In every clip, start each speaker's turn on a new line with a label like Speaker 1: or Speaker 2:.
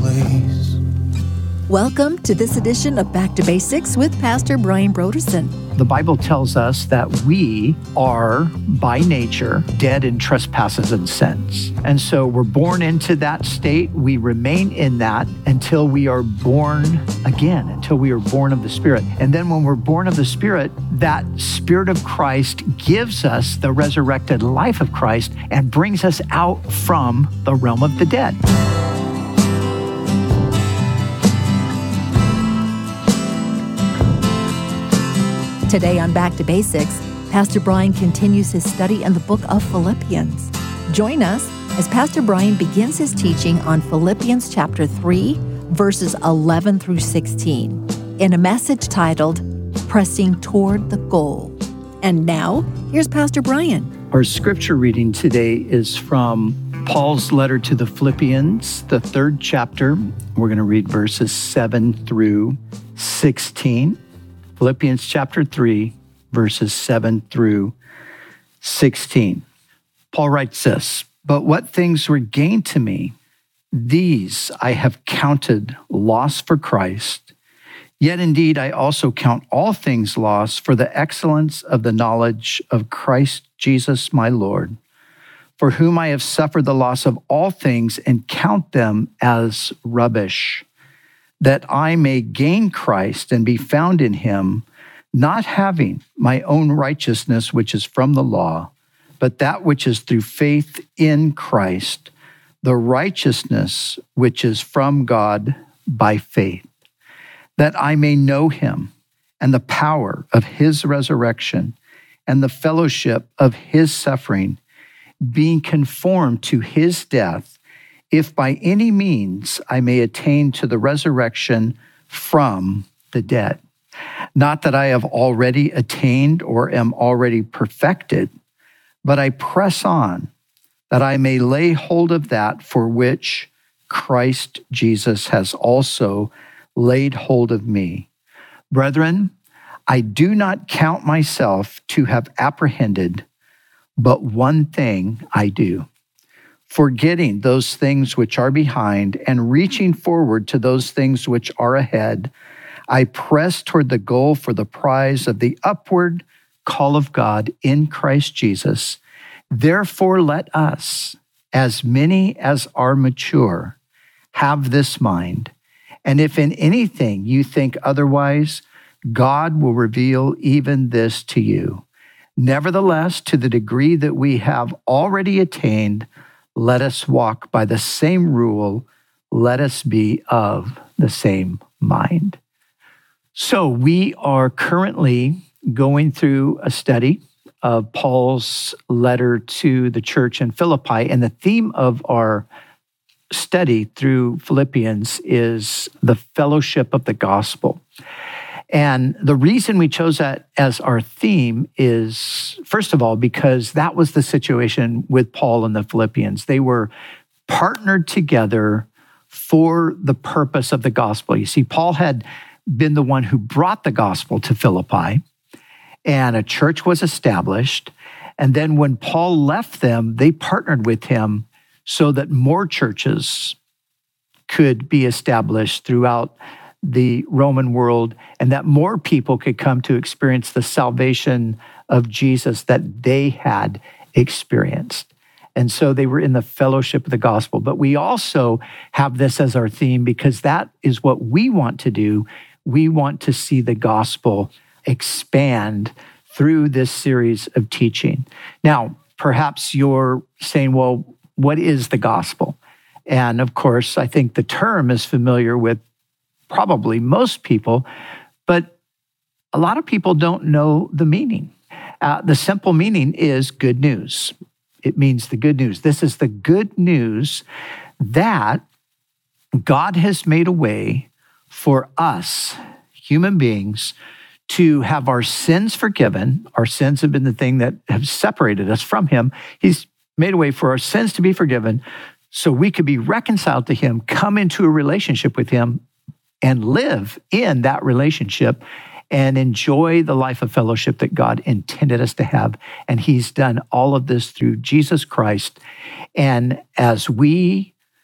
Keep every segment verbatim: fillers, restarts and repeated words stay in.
Speaker 1: place.
Speaker 2: Welcome to this edition of Back to Basics with Pastor Brian Brodersen.
Speaker 3: The Bible tells us that we are, by nature, dead in trespasses and sins. And so we're born into that state. We remain in that until we are born again, until we are born of the Spirit. And then when we're born of the Spirit, that Spirit of Christ gives us the resurrected life of Christ and brings us out from the realm of the dead.
Speaker 2: Today on Back to Basics, Pastor Brian continues his study in the book of Philippians. Join us as Pastor Brian begins his teaching on Philippians chapter three, verses eleven through sixteen, in a message titled, Pressing Toward the Goal. And now, here's Pastor Brian.
Speaker 3: Our scripture reading today is from Paul's letter to the Philippians, the third chapter. We're going to read verses seven through sixteen. Philippians chapter three, verses seven through sixteen. Paul writes this, "But what things were gained to me, these I have counted loss for Christ. Yet indeed I also count all things loss for the excellence of the knowledge of Christ Jesus my Lord, for whom I have suffered the loss of all things and count them as rubbish, that I may gain Christ and be found in him, not having my own righteousness which is from the law, but that which is through faith in Christ, the righteousness which is from God by faith, that I may know him and the power of his resurrection and the fellowship of his suffering, being conformed to his death, if by any means I may attain to the resurrection from the dead. Not that I have already attained or am already perfected, but I press on, that I may lay hold of that for which Christ Jesus has also laid hold of me. Brethren, I do not count myself to have apprehended, but one thing I do, forgetting those things which are behind and reaching forward to those things which are ahead, I press toward the goal for the prize of the upward call of God in Christ Jesus. Therefore, let us, as many as are mature, have this mind. And if in anything you think otherwise, God will reveal even this to you. Nevertheless, to the degree that we have already attained, let us walk by the same rule. Let us be of the same mind." So we are currently going through a study of Paul's letter to the church in Philippi, and the theme of our study through Philippians is the fellowship of the gospel. And the reason we chose that as our theme is, first of all, because that was the situation with Paul and the Philippians. They were partnered together for the purpose of the gospel. You see, Paul had been the one who brought the gospel to Philippi, and a church was established. And then when Paul left them, they partnered with him so that more churches could be established throughout the Roman world, and that more people could come to experience the salvation of Jesus that they had experienced. And so they were in the fellowship of the gospel. But we also have this as our theme because that is what we want to do. We want to see the gospel expand through this series of teaching. Now, perhaps you're saying, well, what is the gospel? And of course, I think the term is familiar with probably most people, but a lot of people don't know the meaning. Uh, the simple meaning is good news. It means the good news. This is the good news that God has made a way for us, human beings, to have our sins forgiven. Our sins have been the thing that have separated us from him. He's made a way for our sins to be forgiven so we could be reconciled to him, come into a relationship with him, and live in that relationship and enjoy the life of fellowship that God intended us to have. And he's done all of this through Jesus Christ. And as we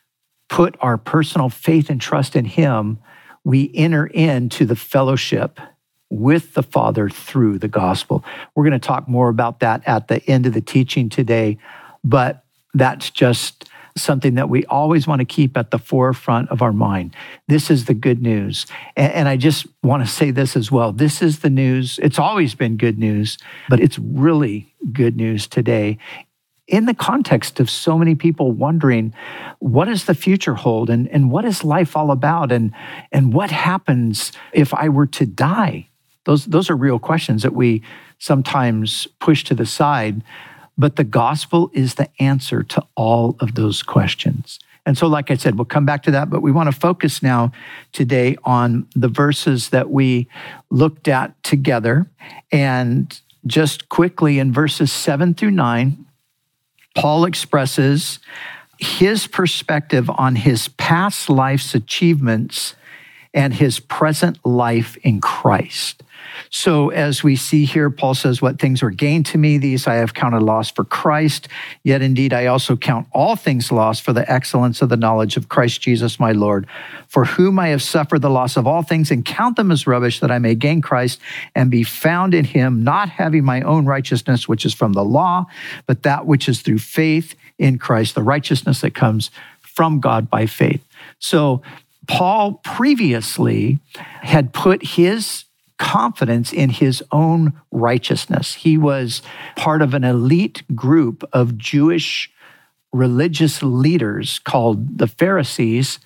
Speaker 3: put our personal faith and trust in him, we enter into the fellowship with the Father through the gospel. We're going to talk more about that at the end of the teaching today, but that's just something that we always want to keep at the forefront of our mind. This is the good news. And, and I just want to say this as well. This is the news. It's always been good news, but it's really good news today in the context of so many people wondering, what does the future hold? And, and what is life all about? And, and what happens if I were to die? Those, those are real questions that we sometimes push to the side. But the gospel is the answer to all of those questions. And so, like I said, we'll come back to that, but we want to focus now today on the verses that we looked at together. And just quickly in verses seven through nine, Paul expresses his perspective on his past life's achievements and his present life in Christ. So as we see here, Paul says, what things were gained to me, these I have counted loss for Christ. Yet indeed, I also count all things lost for the excellence of the knowledge of Christ Jesus, my Lord, for whom I have suffered the loss of all things and count them as rubbish, that I may gain Christ and be found in him, not having my own righteousness, which is from the law, but that which is through faith in Christ, the righteousness that comes from God by faith. So Paul previously had put his confidence in his own righteousness. He was part of an elite group of Jewish religious leaders called the Pharisees,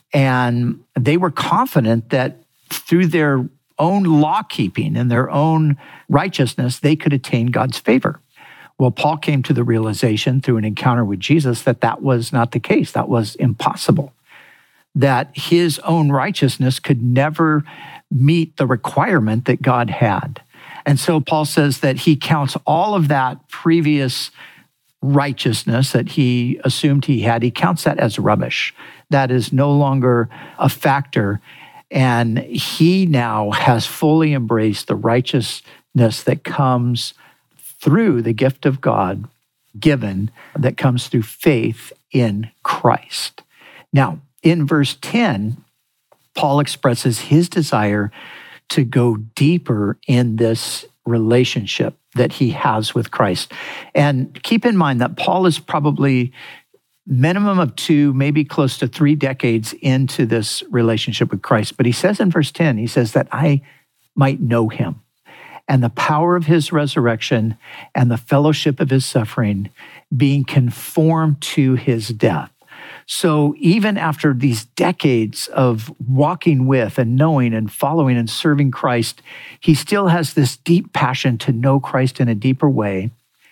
Speaker 3: and they were confident that through their own law keeping and their own righteousness, they could attain God's favor. Well, Paul came to the realization through an encounter with Jesus that that was not the case. That was impossible. That his own righteousness could never meet the requirement that God had. And so Paul says that he counts all of that previous righteousness that he assumed he had, he counts that as rubbish. That is no longer a factor. And he now has fully embraced the righteousness that comes through the gift of God given, that comes through faith in Christ. Now, in verse ten, Paul expresses his desire to go deeper in this relationship that he has with Christ. And keep in mind that Paul is probably minimum of two, maybe close to three decades into this relationship with Christ. But he says in verse ten, he says that I might know him and the power of his resurrection and the fellowship of his suffering, being conformed to his death. So even after these decades of walking with and knowing and following and serving Christ, he still has this deep passion to know Christ in a deeper way.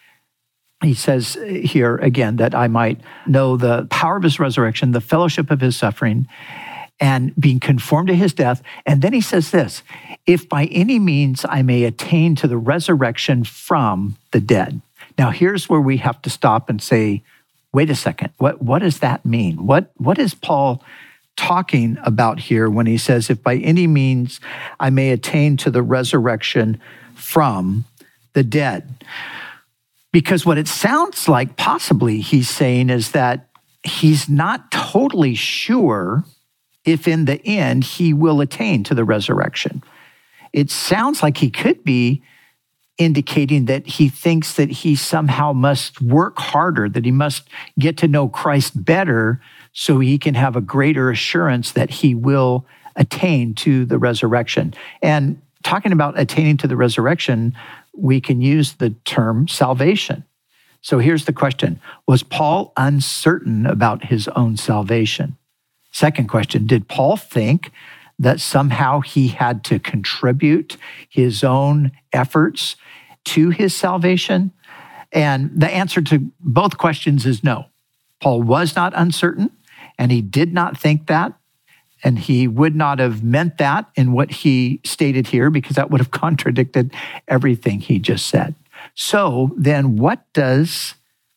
Speaker 3: He says here again that I might know the power of his resurrection, the fellowship of his suffering, and being conformed to his death. And then he says this, if by any means I may attain to the resurrection from the dead. Now here's where we have to stop and say, wait a second, what, what does that mean? What, what is Paul talking about here when he says, if by any means I may attain to the resurrection from the dead? Because what it sounds like possibly he's saying is that he's not totally sure if in the end he will attain to the resurrection. It sounds like he could be indicating that he thinks that he somehow must work harder, that he must get to know Christ better so he can have a greater assurance that he will attain to the resurrection. And talking about attaining to the resurrection, we can use the term salvation. So here's the question. Was Paul uncertain about his own salvation? Second question, did Paul think that somehow he had to contribute his own efforts to his salvation? And the answer to both questions is no. Paul was not uncertain, and he did not think that, and he would not have meant that in what he stated here, because that would have contradicted everything he just said. So then what does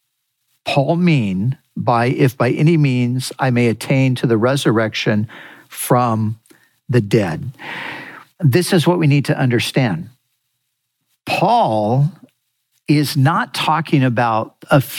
Speaker 3: Paul mean by, if by any means I may attain to the resurrection from the dead? This is what we need to understand. Paul is not talking about a